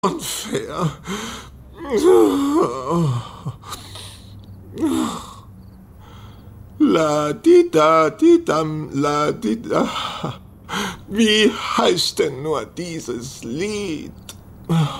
unfair. La di da di dam la di da. Wie heißt denn nur dieses Lied?